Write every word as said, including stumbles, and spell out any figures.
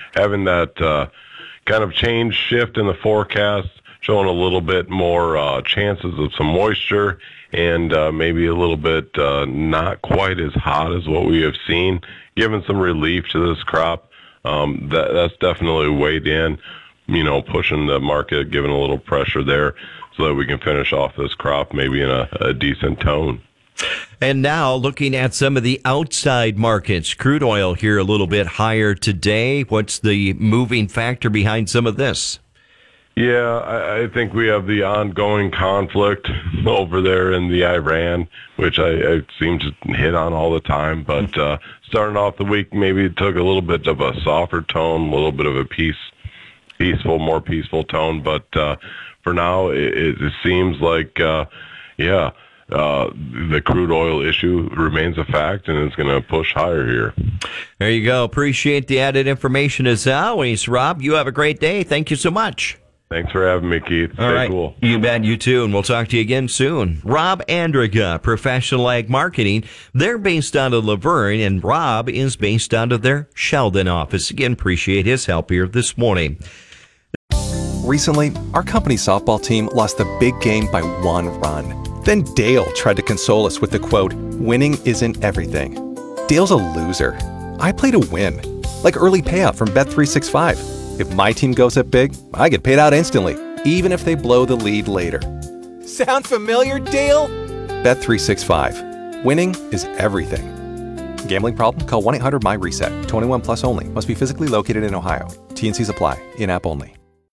having that uh, kind of change shift in the forecast, showing a little bit more uh, chances of some moisture and uh, maybe a little bit uh, not quite as hot as what we have seen, giving some relief to this crop. Um, that, that's definitely weighed in, you know, pushing the market, giving a little pressure there so that we can finish off this crop maybe in a, a decent tone. And now looking at some of the outside markets, crude oil here a little bit higher today. What's the moving factor behind some of this? Yeah, I, I think we have the ongoing conflict over there in the Iran, which I, I seem to hit on all the time. But uh, starting off the week, maybe it took a little bit of a softer tone, a little bit of a peace, peaceful, more peaceful tone. But uh, for now, it, it seems like, uh, yeah, uh, the crude oil issue remains a fact, and it's going to push higher here. There you go. Appreciate the added information as always, Rob. You have a great day. Thank you so much. Thanks for having me, Keith. Stay All right. cool. You bet. You too. And we'll talk to you again soon. Rob Andriga, Professional Ag Marketing. They're based out of Laverne, and Rob is based out of their Sheldon office. Again, appreciate his help here this morning. Recently, our company's softball team lost the big game by one run. Then Dale tried to console us with the quote, "Winning isn't everything." Dale's a loser. I play to win. Like early payout from Bet three sixty-five. If my team goes up big, I get paid out instantly, even if they blow the lead later. Sound familiar, Dale? Bet three sixty-five. Winning is everything. Gambling problem? Call one eight hundred M Y RESET. twenty-one plus only. Must be physically located in Ohio. T and Cs apply. In-app only.